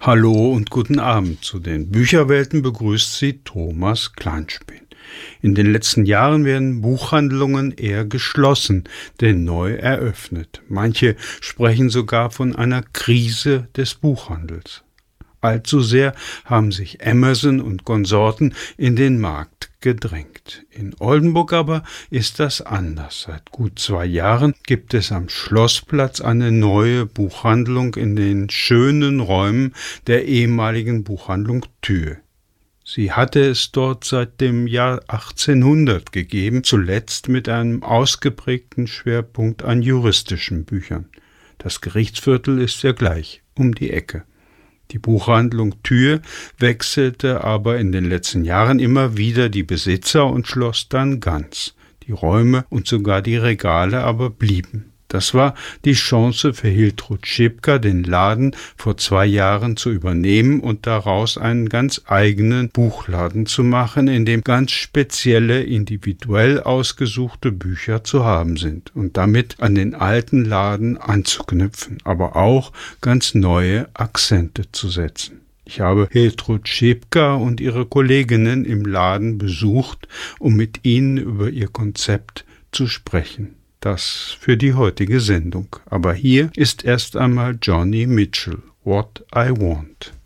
Hallo und guten Abend. Zu den Bücherwelten begrüßt Sie Thomas Kleinspin. In den letzten Jahren werden Buchhandlungen eher geschlossen, denn neu eröffnet. Manche sprechen sogar von einer Krise des Buchhandels. Allzu sehr haben sich Amazon und Konsorten in den Markt gedrängt. In Oldenburg aber ist das anders. Seit gut 2 Jahren gibt es am Schlossplatz eine neue Buchhandlung in den schönen Räumen der ehemaligen Buchhandlung Thüe. Sie hatte es dort seit dem Jahr 1800 gegeben, zuletzt mit einem ausgeprägten Schwerpunkt an juristischen Büchern. Das Gerichtsviertel ist ja gleich um die Ecke. Die Buchhandlung Thüe wechselte aber in den letzten Jahren immer wieder die Besitzer und schloss dann ganz. Die Räume und sogar die Regale aber blieben. Das war die Chance für Hiltrud Schipka, den Laden vor 2 Jahren zu übernehmen und daraus einen ganz eigenen Buchladen zu machen, in dem ganz spezielle, individuell ausgesuchte Bücher zu haben sind und damit an den alten Laden anzuknüpfen, aber auch ganz neue Akzente zu setzen. Ich habe Hiltrud Schipka und ihre Kolleginnen im Laden besucht, um mit ihnen über ihr Konzept zu sprechen. Das für die heutige Sendung. Aber hier ist erst einmal Joni Mitchell, What I Want.